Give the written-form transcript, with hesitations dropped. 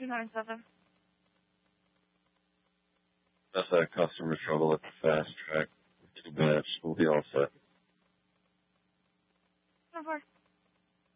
297. That's that customer trouble at the fast track. Too bad. We'll be all set. 10-4.